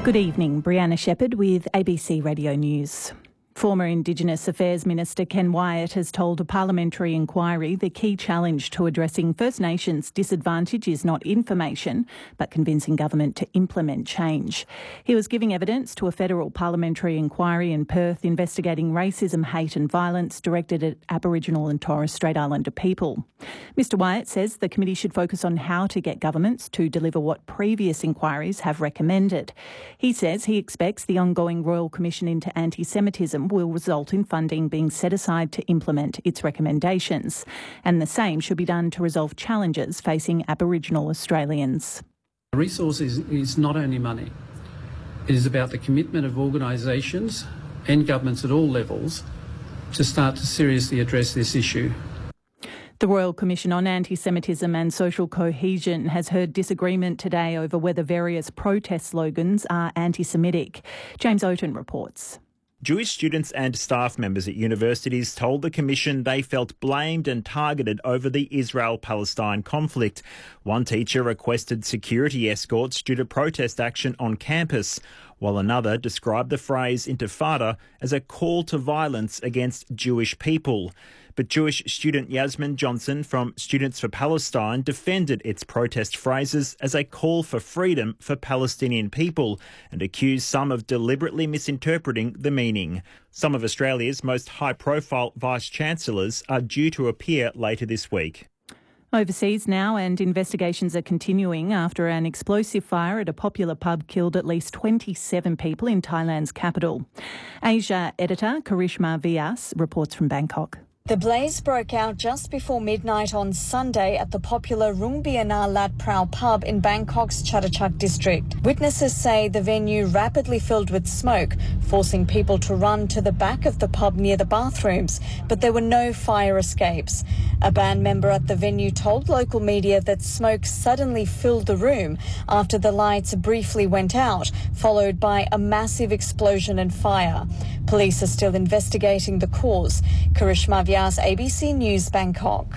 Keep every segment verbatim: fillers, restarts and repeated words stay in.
Good evening, Brianna Shepherd with A B C Radio News. Former Indigenous Affairs Minister Ken Wyatt has told a parliamentary inquiry the key challenge to addressing First Nations disadvantage is not information, but convincing government to implement change. He was giving evidence to a federal parliamentary inquiry in Perth investigating racism, hate and violence directed at Aboriginal and Torres Strait Islander people. Mister Wyatt says the committee should focus on how to get governments to deliver what previous inquiries have recommended. He says he expects the ongoing Royal Commission into Anti-Semitism will result in funding being set aside to implement its recommendations, and the same should be done to resolve challenges facing Aboriginal Australians. The resource is, is not only money. It is about the commitment of organisations and governments at all levels to start to seriously address this issue. The Royal Commission on Anti-Semitism and Social Cohesion has heard disagreement today over whether various protest slogans are anti-Semitic. James Oaten reports. Jewish students and staff members at universities told the Commission they felt blamed and targeted over the Israel-Palestine conflict. One teacher requested security escorts due to protest action on campus, while another described the phrase intifada as a call to violence against Jewish people. But Jewish student Yasmin Johnson from Students for Palestine defended its protest phrases as a call for freedom for Palestinian people and accused some of deliberately misinterpreting the meaning. Some of Australia's most high-profile vice-chancellors are due to appear later this week. Overseas now, and investigations are continuing after an explosive fire at a popular pub killed at least twenty-seven people in Thailand's capital. Asia editor Karishma Vyas reports from Bangkok. The blaze broke out just before midnight on Sunday at the popular Rungbiana Lat Prao pub in Bangkok's Chatuchak district. Witnesses say the venue rapidly filled with smoke, forcing people to run to the back of the pub near the bathrooms, but there were no fire escapes. A band member at the venue told local media that smoke suddenly filled the room after the lights briefly went out, followed by a massive explosion and fire. Police are still investigating the cause. Karishma Vyas, A B C News, Bangkok.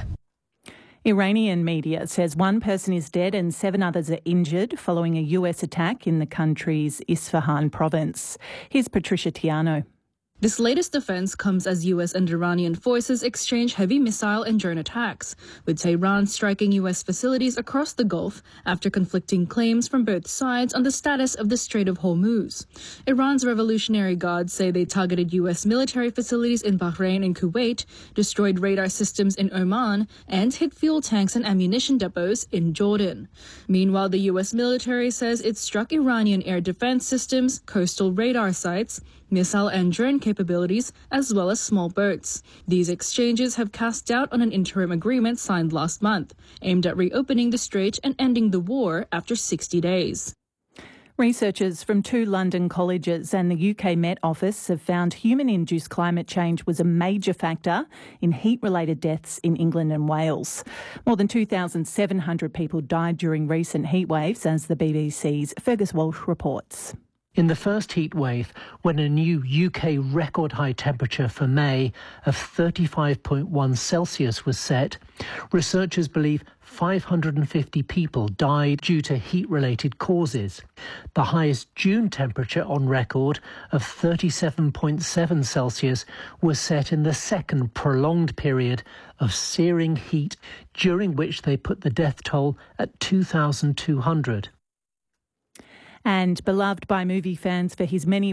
Iranian media says one person is dead and seven others are injured following a U S attack in the country's Isfahan province. Here's Patricia Tiano. This latest offence comes as U S and Iranian forces exchange heavy missile and drone attacks, with Tehran striking U S facilities across the Gulf after conflicting claims from both sides on the status of the Strait of Hormuz. Iran's Revolutionary Guards say they targeted U S military facilities in Bahrain and Kuwait, destroyed radar systems in Oman, and hit fuel tanks and ammunition depots in Jordan. Meanwhile, the U S military says it struck Iranian air defense systems, coastal radar sites, missile and drone capabilities, as well as small boats. These exchanges have cast doubt on an interim agreement signed last month, aimed at reopening the strait and ending the war after sixty days. Researchers from two London colleges and the U K Met Office have found human-induced climate change was a major factor in heat-related deaths in England and Wales. More than two thousand seven hundred people died during recent heatwaves, as the B B C's Fergus Walsh reports. In the first heat wave, when a new U K record high temperature for May of thirty-five point one Celsius was set, researchers believe five hundred fifty people died due to heat-related causes. The highest June temperature on record of thirty-seven point seven Celsius was set in the second prolonged period of searing heat, during which they put the death toll at two thousand two hundred. And beloved by movie fans for his many